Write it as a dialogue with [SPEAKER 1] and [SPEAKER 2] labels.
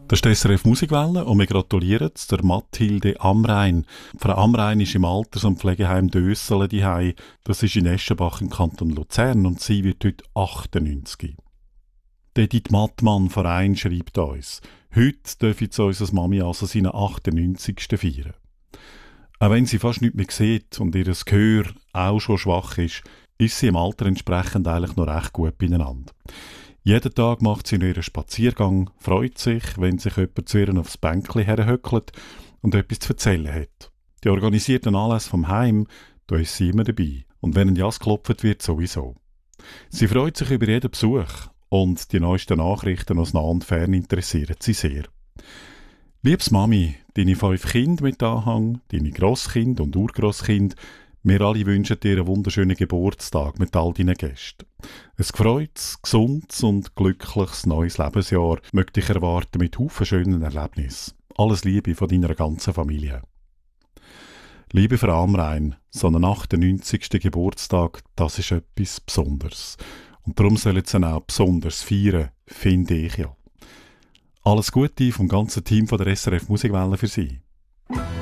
[SPEAKER 1] Das ist die SRF Musikwelle und wir gratulieren der Mathilde Amrein. Frau Amrein ist im Alters- und Pflegeheim Dösselen daheim. Das ist in Eschenbach im Kanton Luzern und sie wird heute 98. Der Edith Mattmann Verein schreibt uns: Heute dürfen jetzt unsere Mami also seinen 98. feiern. Auch wenn sie fast nichts mehr sieht und ihr Gehör auch schon schwach ist sie im Alter entsprechend eigentlich noch recht gut beieinander. Jeden Tag macht sie ihren Spaziergang, freut sich, wenn sich jemand zu ihr aufs Bänkchen herhöckelt und etwas zu erzählen hat. Die organisierten Anlässe vom Heim, da ist sie immer dabei. Und wenn ein Jas geklopft wird, sowieso. Sie freut sich über jeden Besuch und die neuesten Nachrichten aus nah und fern interessieren sie sehr. Liebes Mami, deine 5 Kinder mit Anhang, deine Grosskind und Urgrosskind, wir alle wünschen dir einen wunderschönen Geburtstag mit all deinen Gästen. Ein gefreutes, gesundes und glückliches neues Lebensjahr möchte ich erwarten mit Haufen schönen Erlebnissen. Alles Liebe von deiner ganzen Familie. Liebe Frau Amrein, so ein 98. Geburtstag, das ist etwas Besonderes. Und darum sollen sie ihn auch besonders feiern, finde ich ja. Alles Gute vom ganzen Team von der SRF Musikwelle für Sie.